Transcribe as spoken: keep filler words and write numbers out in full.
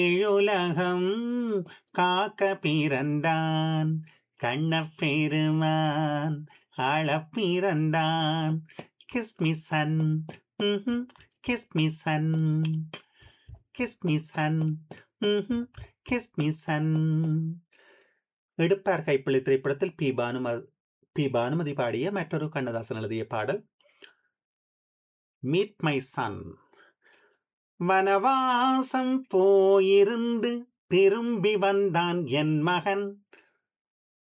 ஏழுலகம் காக்க பிறந்தான் கண்ணப்பெருமான் ஆளப் பிறந்தான். Kiss me Sun, kiss me Sun, kiss me Sun, kiss me Sun. எடுப்பார் கைப்பிள்ளை திரைப்படத்தில் பி பானுமதி பி பானுமதி பாடிய மற்றொரு கண்ணதாசன் எழுதிய பாடல் மீட் மை சன். வனவாசம் போயிருந்து திரும்பி வந்தான் என் மகன்.